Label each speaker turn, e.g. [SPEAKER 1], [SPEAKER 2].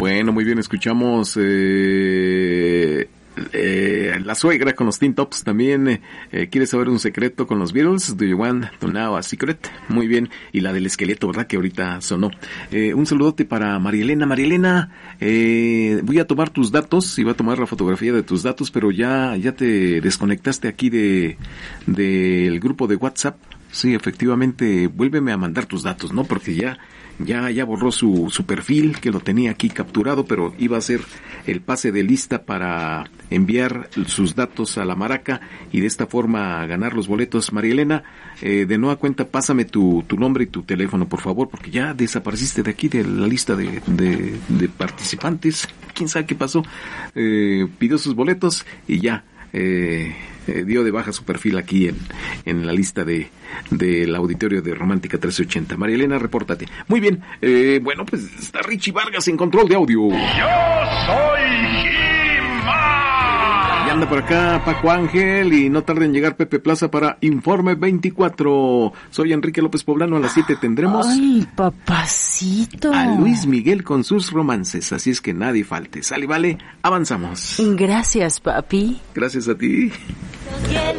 [SPEAKER 1] Bueno, muy bien, escuchamos La Suegra con los Teen Tops también. ¿Quieres saber un secreto con los Beatles? Do you want to know a secret? Muy bien. Y la del esqueleto, ¿verdad? Que ahorita sonó. Un saludote para María Elena. María Elena, voy a tomar tus datos, iba a tomar la fotografía de tus datos, pero ya te desconectaste aquí del grupo de WhatsApp. Sí, efectivamente, vuélveme a mandar tus datos, ¿no? Porque ya borró su perfil, que lo tenía aquí capturado, pero iba a hacer el pase de lista para enviar sus datos a la maraca y de esta forma ganar los boletos. María Elena, de nueva cuenta, pásame tu nombre y tu teléfono, por favor, porque ya desapareciste de aquí de la lista de participantes. ¿Quién sabe qué pasó? Pidió sus boletos y ya dio de baja su perfil aquí en la lista del auditorio de Romántica 1380. María Elena, repórtate. Muy bien, bueno, pues está Richie Vargas en control de audio.
[SPEAKER 2] Yo soy He-Man.
[SPEAKER 1] Y anda por acá Paco Ángel y no tarda en llegar Pepe Plaza para Informe 24. Soy Enrique López Poblano, a las 7 tendremos...
[SPEAKER 3] ¡Ay, papacito!
[SPEAKER 1] A Luis Miguel con sus romances, así es que nadie falte. Sale, vale, avanzamos.
[SPEAKER 3] Gracias, papi.
[SPEAKER 1] Gracias a ti.